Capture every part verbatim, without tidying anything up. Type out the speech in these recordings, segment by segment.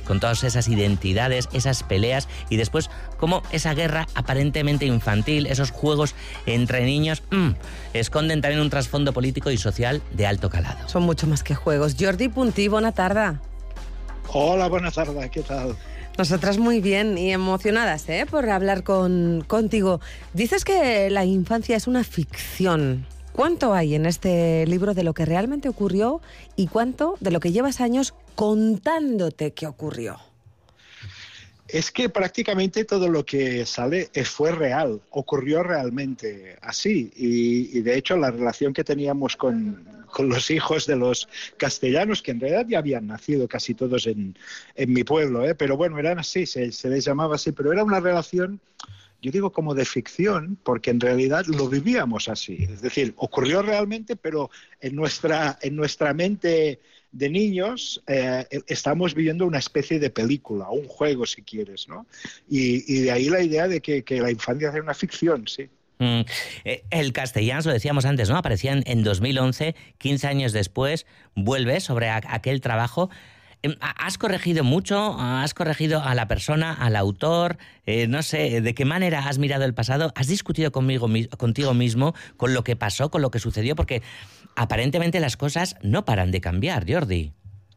con todas esas identidades, esas peleas y después cómo esa guerra aparentemente infantil, esos juegos entre niños, mmm, esconden también un trasfondo político y social de alto calado. Son mucho más que juegos. Jordi Puntí, buena tarde. Hola, buenas tardes, ¿qué tal? Nosotras muy bien y emocionadas, ¿eh?, por hablar con, contigo. Dices que la infancia es una ficción. ¿Cuánto hay en este libro de lo que realmente ocurrió y cuánto de lo que llevas años contándote que ocurrió? Es que prácticamente todo lo que sale fue real, ocurrió realmente así. Y, y de hecho la relación que teníamos con, con los hijos de los castellanos, que en realidad ya habían nacido casi todos en, en mi pueblo, ¿eh? Pero bueno, eran así, se, se les llamaba así, pero era una relación, yo digo como de ficción, porque en realidad lo vivíamos así. Es decir, ocurrió realmente, pero en nuestra, en nuestra mente de niños eh, estamos viviendo una especie de película, un juego si quieres, ¿no? Y, y de ahí la idea de que, que la infancia es una ficción, sí. Mm, el Castellans, lo decíamos antes, ¿no? Aparecía en, en dos mil once, quince años después, vuelve sobre a, aquel trabajo. ¿Has corregido mucho? ¿Has corregido a la persona, al autor? Eh, no sé, ¿de qué manera has mirado el pasado? ¿Has discutido conmigo, contigo mismo con lo que pasó, con lo que sucedió? Porque aparentemente las cosas no paran de cambiar, Jordi.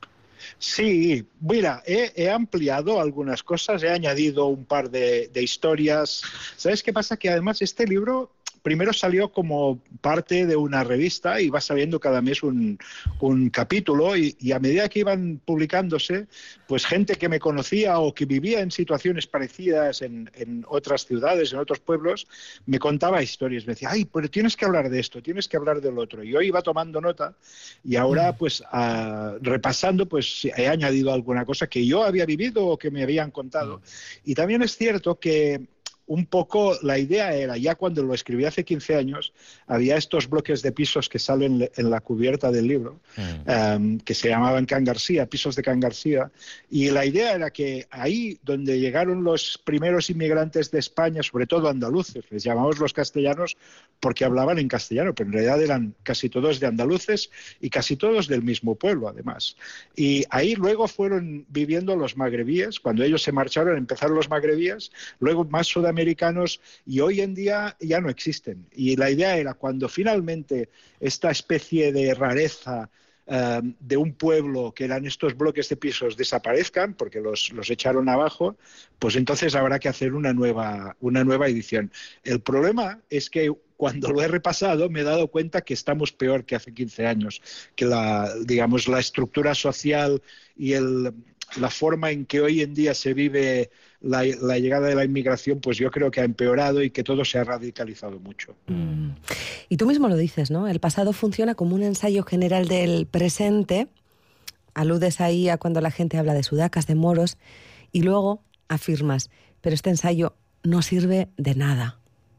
Sí, mira, he, he ampliado algunas cosas, he añadido un par de, de historias. ¿Sabes qué pasa? Que además este libro primero salió como parte de una revista y va saliendo cada mes un, un capítulo y, y a medida que iban publicándose, pues gente que me conocía o que vivía en situaciones parecidas en, en otras ciudades, en otros pueblos, me contaba historias. Me decía, ay, pero tienes que hablar de esto, tienes que hablar del otro. Y yo iba tomando nota y ahora, pues, uh, repasando, pues he añadido alguna cosa que yo había vivido o que me habían contado. Y también es cierto que un poco la idea era, ya cuando lo escribí hace quince años, había estos bloques de pisos que salen en la cubierta del libro, mm. um, que se llamaban Can García, pisos de Can García, y la idea era que ahí donde llegaron los primeros inmigrantes de España, sobre todo andaluces, les llamamos los castellanos porque hablaban en castellano, pero en realidad eran casi todos de andaluces y casi todos del mismo pueblo, además. Y ahí luego fueron viviendo los magrebíes, cuando ellos se marcharon empezaron los magrebíes, luego más sudamericanos, americanos, y hoy en día ya no existen. Y la idea era, cuando finalmente esta especie de rareza eh, de un pueblo, que eran estos bloques de pisos, desaparezcan, porque los, los echaron abajo, pues entonces habrá que hacer una nueva, una nueva edición. El problema es que cuando lo he repasado me he dado cuenta que estamos peor que hace quince años, que la, digamos, la estructura social y el, la forma en que hoy en día se vive la, la llegada de la inmigración, pues yo creo que ha empeorado y que todo se ha radicalizado mucho. Mm. Y tú mismo lo dices, ¿no? El pasado funciona como un ensayo general del presente. Aludes ahí a cuando la gente habla de sudacas, de moros, y luego afirmas, pero este ensayo no sirve de nada.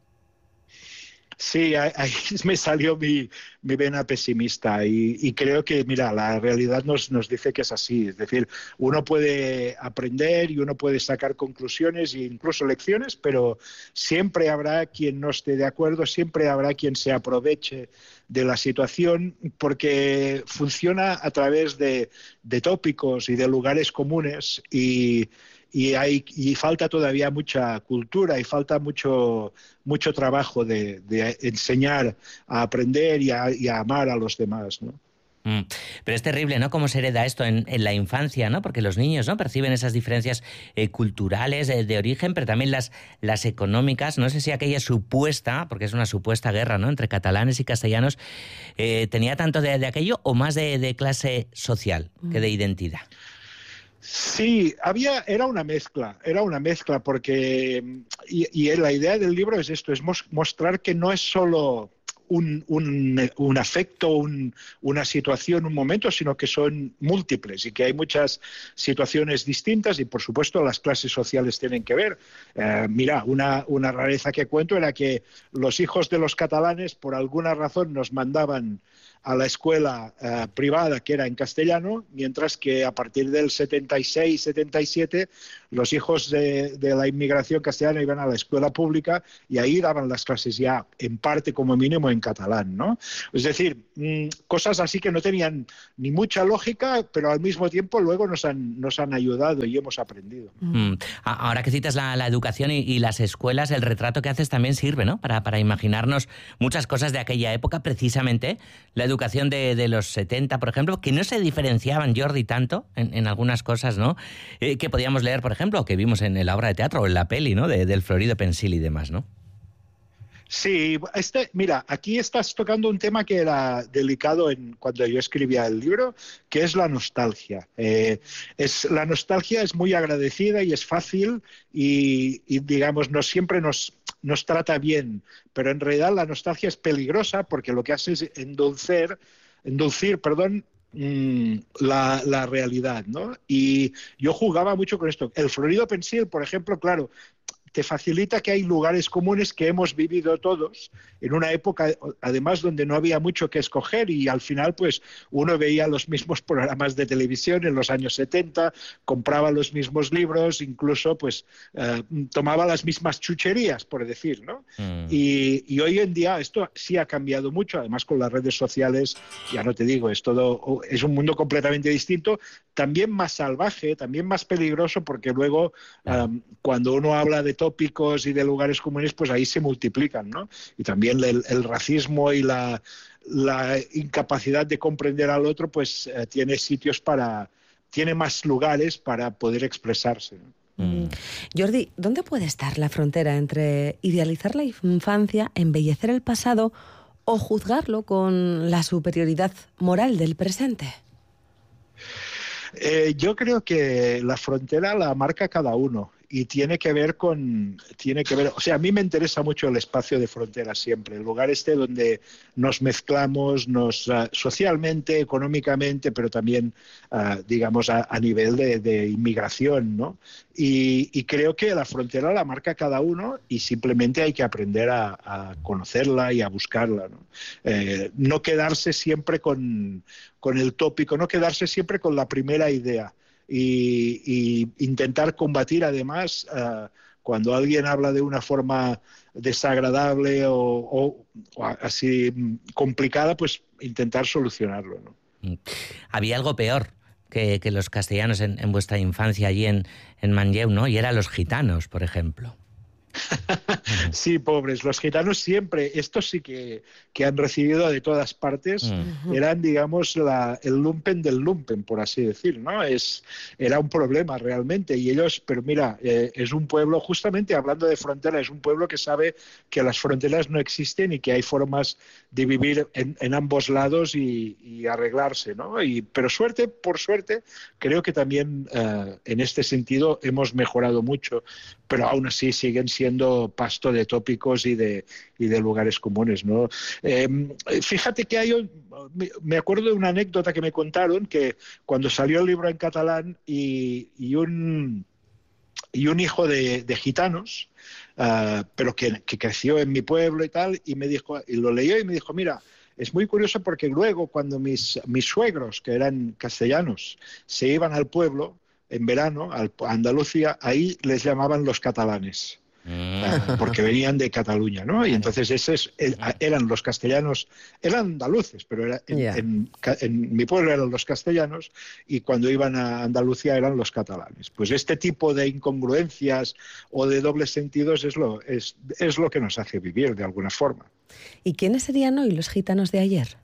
Sí, ahí me salió mi, mi vena pesimista y, y creo que, mira, la realidad nos, nos dice que es así. Es decir, uno puede aprender y uno puede sacar conclusiones e incluso lecciones, pero siempre habrá quien no esté de acuerdo, siempre habrá quien se aproveche de la situación, porque funciona a través de, de tópicos y de lugares comunes y... Y, hay, y falta todavía mucha cultura y falta mucho, mucho trabajo de, de enseñar a aprender y a, y a amar a los demás, ¿no? Mm. Pero es terrible, ¿no?, cómo se hereda esto en, en la infancia, ¿no? Porque los niños, ¿no?, perciben esas diferencias eh, culturales eh, de origen, pero también las, las económicas. No sé si aquella supuesta, porque es una supuesta guerra, ¿no?, entre catalanes y castellanos, eh, tenía tanto de, de aquello o más de, de clase social mm. que de identidad. Sí, había, era una mezcla, era una mezcla porque, y, y la idea del libro es esto, es mostrar que no es solo un, un, un afecto, un, una situación, un momento, sino que son múltiples y que hay muchas situaciones distintas y, por supuesto, las clases sociales tienen que ver. Eh, mira, una, una rareza que cuento era que los hijos de los catalanes, por alguna razón, nos mandaban a la escuela uh, privada, que era en castellano, mientras que a partir del setenta y seis, setenta y siete, los hijos de, de la inmigración castellana iban a la escuela pública y ahí daban las clases ya, en parte como mínimo, en catalán, ¿no? Es decir, mmm, cosas así que no tenían ni mucha lógica, pero al mismo tiempo luego nos han, nos han ayudado y hemos aprendido. Mm. Ahora que citas la, la educación y, y las escuelas, el retrato que haces también sirve, ¿no? Para, para imaginarnos muchas cosas de aquella época, precisamente la educación de, de los setenta, por ejemplo, que no se diferenciaban, Jordi, tanto en, en algunas cosas, ¿no? Eh, que podíamos leer, por ejemplo, que vimos en la obra de teatro o en la peli, ¿no? De, del Florido Pensil y demás, ¿no? Sí, este, mira, aquí estás tocando un tema que era delicado en, cuando yo escribía el libro, que es la nostalgia. Eh, es, la nostalgia es muy agradecida y es fácil y, y digamos, no siempre nos, nos trata bien, pero en realidad la nostalgia es peligrosa porque lo que hace es endulcer, endulcir, perdón, La, la realidad, ¿no? Y yo jugaba mucho con esto. El Florido Pensil, por ejemplo, claro, te facilita que hay lugares comunes que hemos vivido todos en una época, además, donde no había mucho que escoger y al final, pues, uno veía los mismos programas de televisión en los años setenta, compraba los mismos libros, incluso, pues, eh, tomaba las mismas chucherías, por decir, ¿no? Mm. Y, y hoy en día esto sí ha cambiado mucho, además con las redes sociales, ya no te digo, es todo, es un mundo completamente distinto, también más salvaje, también más peligroso, porque luego, ah. um, cuando uno habla de tópicos y de lugares comunes, pues ahí se multiplican, ¿no? Y también el, el racismo y la, la incapacidad de comprender al otro, pues eh, tiene sitios para, tiene más lugares para poder expresarse, ¿no? Mm. Jordi, ¿dónde puede estar la frontera entre idealizar la infancia, embellecer el pasado o juzgarlo con la superioridad moral del presente? Eh, yo creo que la frontera la marca cada uno y tiene que ver con, tiene que ver, o sea, a mí me interesa mucho el espacio de frontera siempre, el lugar este donde nos mezclamos, nos uh, socialmente, económicamente, pero también, uh, digamos, a, a nivel de, de inmigración, ¿no? Y, y creo que la frontera la marca cada uno y simplemente hay que aprender a, a conocerla y a buscarla, ¿no? Eh, no quedarse siempre con, con el tópico, no quedarse siempre con la primera idea. Y, y intentar combatir además uh, cuando alguien habla de una forma desagradable o, o, o así complicada, pues intentar solucionarlo, ¿no? Había algo peor que, que los castellanos en, en vuestra infancia allí en, en Manlleu, ¿no? Y eran los gitanos, por ejemplo. Sí, pobres, los gitanos siempre, estos sí que, que han recibido de todas partes, uh-huh. eran, digamos, la, el lumpen del lumpen, por así decir, ¿no? Es, era un problema realmente, y ellos, pero mira, eh, es un pueblo, justamente hablando de frontera, es un pueblo que sabe que las fronteras no existen y que hay formas de vivir en, en ambos lados y, y arreglarse, ¿no? Y, pero suerte, por suerte, creo que también eh, en este sentido hemos mejorado mucho, pero aún así siguen siendo siendo pasto de tópicos y de, y de lugares comunes, ¿no? Eh, fíjate que hay, me acuerdo de una anécdota que me contaron, que cuando salió el libro en catalán y, y, un, y un hijo de, de gitanos, uh, pero que, que creció en mi pueblo y tal, y me dijo, y lo leyó y me dijo, mira, es muy curioso porque luego cuando mis, mis suegros, que eran castellanos, se iban al pueblo en verano, a Andalucía, ahí les llamaban los catalanes. Porque venían de Cataluña, ¿no? Y entonces esos eran los castellanos, eran andaluces, pero era en, yeah. en, en mi pueblo eran los castellanos y cuando iban a Andalucía eran los catalanes. Pues este tipo de incongruencias o de dobles sentidos es lo, es, es lo que nos hace vivir de alguna forma. ¿Y quiénes serían hoy los gitanos de ayer?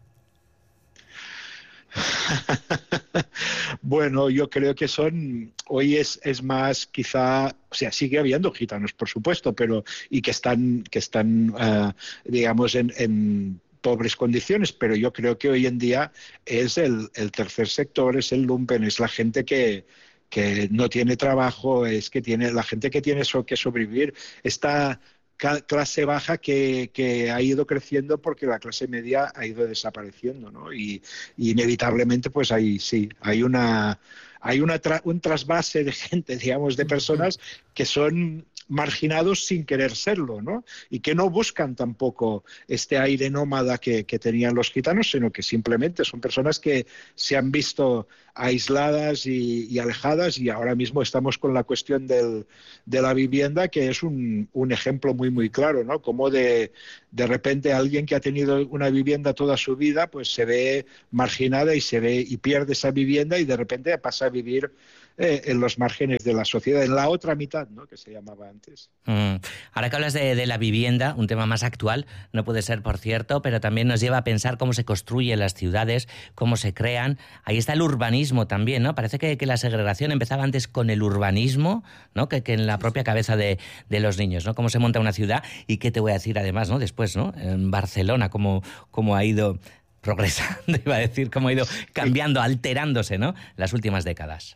Bueno, yo creo que son, hoy es, es más quizá, o sea, sigue habiendo gitanos, por supuesto, pero y que están, que están uh, digamos, en, en pobres condiciones, pero yo creo que hoy en día es el, el tercer sector, es el lumpen, es la gente que, que no tiene trabajo, es que tiene, la gente que tiene so, que sobrevivir, está clase baja que, que ha ido creciendo porque la clase media ha ido desapareciendo, ¿no? Y, y inevitablemente pues ahí sí, hay una hay una tra un trasvase de gente, digamos, de personas que son marginados sin querer serlo, ¿no? Y que no buscan tampoco este aire nómada que, que tenían los gitanos, sino que simplemente son personas que se han visto aisladas y, y alejadas, y ahora mismo estamos con la cuestión del, de la vivienda, que es un, un ejemplo muy muy claro, ¿no? Como de, de repente alguien que ha tenido una vivienda toda su vida, pues se ve marginada y se ve y pierde esa vivienda y de repente pasa a vivir eh, en los márgenes de la sociedad, en la otra mitad, ¿no? Que se llamaba antes. Mm. Ahora que hablas de, de la vivienda, un tema más actual, no puede ser, por cierto, pero también nos lleva a pensar cómo se construyen las ciudades, cómo se crean. Ahí está el urbanismo también, ¿no? Parece que, que la segregación empezaba antes con el urbanismo, ¿no? Que, que en la propia cabeza de, de los niños, ¿no? Cómo se monta una ciudad y qué te voy a decir además, ¿no? Después, ¿no? En Barcelona, cómo, cómo ha ido progresando, iba a decir, cómo ha ido cambiando, alterándose, ¿no? Las últimas décadas.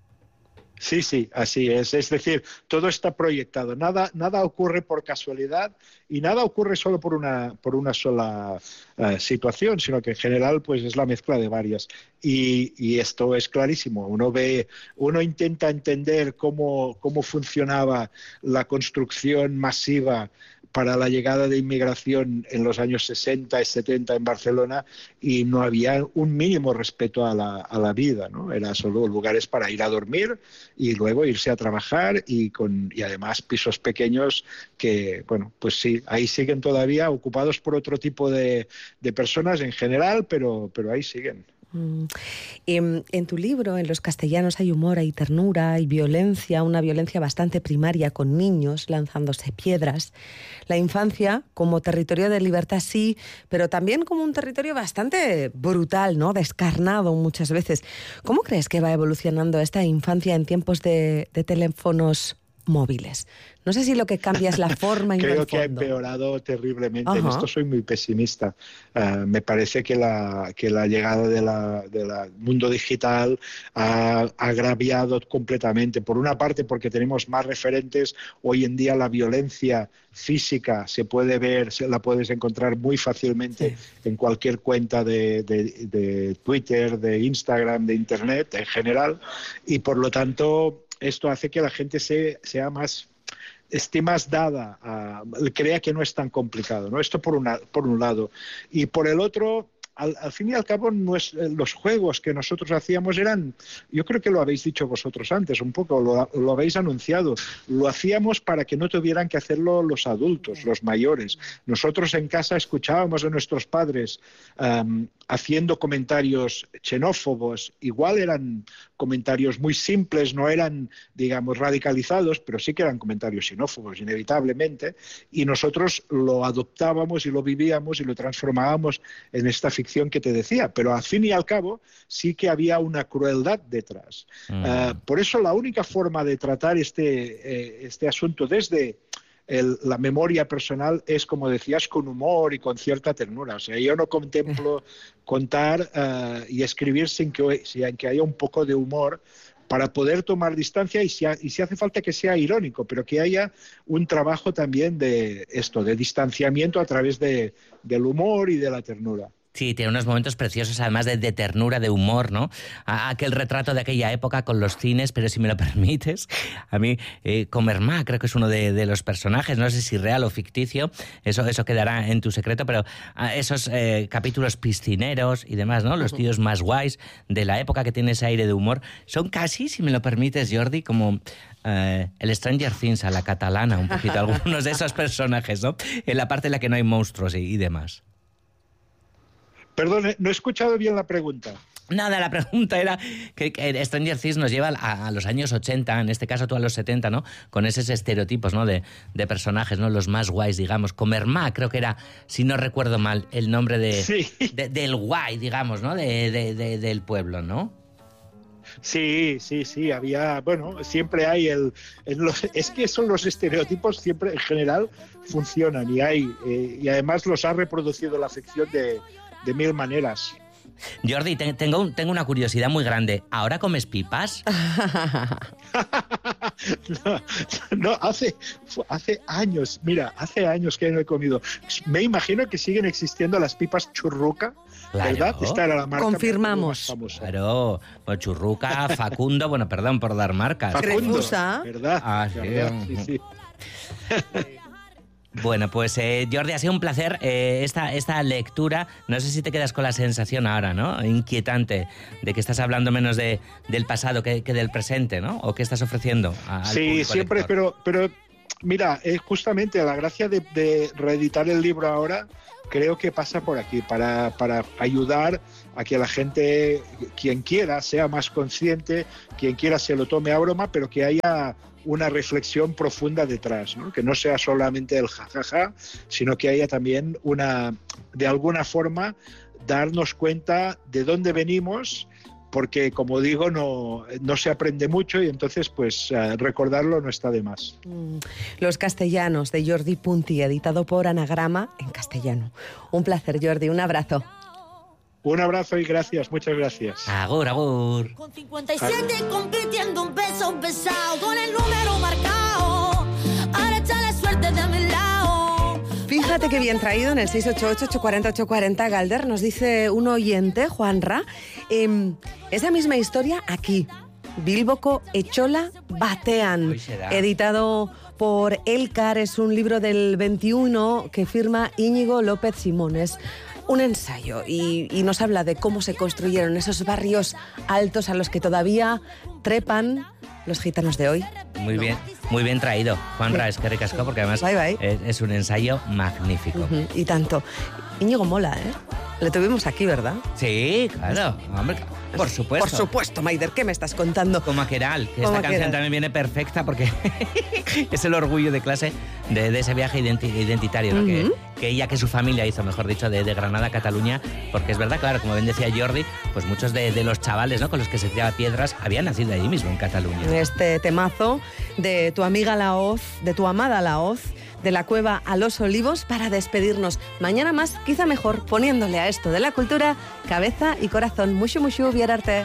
Sí, sí, así es. Es decir, todo está proyectado. Nada, nada ocurre por casualidad y nada ocurre solo por una, por una sola uh, situación, sino que en general pues es la mezcla de varias. Y, y esto es clarísimo. Uno ve, uno intenta entender cómo, cómo funcionaba la construcción masiva para la llegada de inmigración en los años sesenta y setenta en Barcelona, y no había un mínimo respeto a la, a la vida, ¿no? Era solo lugares para ir a dormir y luego irse a trabajar, y, con, y además pisos pequeños que, bueno, pues sí, ahí siguen todavía ocupados por otro tipo de, de personas en general, pero, pero ahí siguen. Mm. En, en tu libro, en Los castellanos, hay humor, hay ternura, hay violencia, una violencia bastante primaria con niños lanzándose piedras. La infancia como territorio de libertad sí, pero también como un territorio bastante brutal, ¿no? Descarnado muchas veces. ¿Cómo crees que va evolucionando esta infancia en tiempos de, de teléfonos móviles? No sé si lo que cambia es la forma y no el fondo. Creo que ha empeorado terriblemente. Ajá. En esto soy muy pesimista. Uh, me parece que la, que la llegada del de la mundo digital ha agraviado completamente. Por una parte, porque tenemos más referentes. Hoy en día la violencia física se puede ver, se la puedes encontrar muy fácilmente sí. en cualquier cuenta de, de, de Twitter, de Instagram, de Internet en general. Y por lo tanto, esto hace que la gente se, sea más... esté más dada, a, crea que no es tan complicado, ¿no? Esto por, una, por un lado. Y por el otro, al, al fin y al cabo, no es, los juegos que nosotros hacíamos eran, yo creo que lo habéis dicho vosotros antes, un poco, lo, lo habéis anunciado, lo hacíamos para que no tuvieran que hacerlo los adultos, los mayores. Nosotros en casa escuchábamos a nuestros padres um, haciendo comentarios xenófobos, igual eran comentarios muy simples, no eran, digamos, radicalizados, pero sí que eran comentarios xenófobos, inevitablemente, y nosotros lo adoptábamos y lo vivíamos y lo transformábamos en esta ficción que te decía, pero al fin y al cabo sí que había una crueldad detrás. Mm. Uh, por eso la única forma de tratar este, eh, este asunto desde El, la memoria personal es, como decías, con humor y con cierta ternura. O sea, yo no contemplo contar uh, y escribir sin que, sin que haya un poco de humor para poder tomar distancia y si, ha, y si hace falta que sea irónico, pero que haya un trabajo también de esto, de distanciamiento a través de, del humor y de la ternura. Sí, tiene unos momentos preciosos, además de, de ternura, de humor, ¿no? A, aquel retrato de aquella época con los cines, pero si me lo permites, a mí, eh, Comerma, creo que es uno de, de los personajes, no sé si real o ficticio, eso, eso quedará en tu secreto, pero esos eh, capítulos piscineros y demás, ¿no? Los tíos más guays de la época que tienen ese aire de humor, son casi, si me lo permites, Jordi, como... Uh, el Stranger Things a la catalana, un poquito, algunos de esos personajes, ¿no? En la parte en la que no hay monstruos y, y demás. Perdón, no he escuchado bien la pregunta. Nada, la pregunta era que, que Stranger Things nos lleva a, a los años ochenta, en este caso tú a los setenta, ¿no? Con esos estereotipos, ¿no? De, de personajes, ¿no? Los más guays, digamos. Comerma, creo que era, si no recuerdo mal, el nombre de, sí. de, del guay, digamos, ¿no? De, de, de, del pueblo, ¿no? Sí, sí, sí, había, bueno, siempre hay el, el los, es que son los estereotipos, siempre en general funcionan y hay, eh, y además los ha reproducido la ficción de, de mil maneras. Jordi, te, tengo, tengo una curiosidad muy grande. ¿Ahora comes pipas? no, no, hace, hace años, mira, hace años que no he comido. Me imagino que siguen existiendo las pipas churruca, claro. ¿Verdad? Esta era la marca. Confirmamos. Claro, pues churruca, Facundo, bueno, perdón por dar marcas. Facundo, Crefusa. ¿verdad? Ah, sí. ¿verdad? Sí, sí. Bueno, pues eh, Jordi, ha sido un placer eh, esta, esta lectura. No sé si te quedas con la sensación ahora, ¿no? Inquietante, de que estás hablando menos de, del pasado que, que del presente, ¿no? ¿O qué estás ofreciendo a, al Sí, público siempre, lector? pero, pero mira, es justamente la gracia de, de reeditar el libro ahora, creo que pasa por aquí, para, para ayudar a que la gente, quien quiera, sea más consciente, quien quiera se lo tome a broma, pero que haya una reflexión profunda detrás, ¿no? Que no sea solamente el jajaja, sino que haya también una, de alguna forma, darnos cuenta de dónde venimos, porque, como digo, no, no se aprende mucho y entonces, pues, uh, recordarlo no está de más. Los castellanos, de Jordi Punti, editado por Anagrama en castellano. Un placer, Jordi, un abrazo. Un abrazo y gracias, muchas gracias. Agur, agur. Con cincuenta y siete compitiendo un peso pesado, con el número marcado, ahora está la suerte de mi lado. Fíjate qué bien traído en el seis ocho ocho, ocho cuatro cero, ocho cuatro cero, Galder, nos dice un oyente, Juanra, eh, esa misma historia aquí, Bilboko Etxola Batean, Hoy se da. editado por Elkar, es un libro del veintiuno que firma Íñigo López Simones. Un ensayo y, y nos habla de cómo se construyeron esos barrios altos a los que todavía trepan los gitanos de hoy. Muy bien, muy bien traído, Juanra, es que ricasco, porque además Bye, bye. Es, es un ensayo magnífico. Uh-huh, y tanto. Íñigo mola, ¿eh? Le tuvimos aquí, ¿verdad? Sí, claro, hombre, por supuesto. Por supuesto, Maider, ¿qué me estás contando? Como Aqueral, que Como esta canción Aqueral. también viene perfecta porque es el orgullo de clase de, de ese viaje identi- identitario, ¿no? Ujú. que, que ella, que su familia hizo, mejor dicho, de, de Granada a Cataluña, porque es verdad, claro, como bien decía Jordi, pues muchos de, de los chavales, ¿no?, con los que se tiraba piedras habían nacido allí mismo, en Cataluña. Este temazo de tu amiga La Hoz, de tu amada La Hoz, de la cueva a los olivos, para despedirnos. Mañana más, quizá mejor, poniéndole a esto de la cultura cabeza y corazón. Mushu mushu, Bierarte.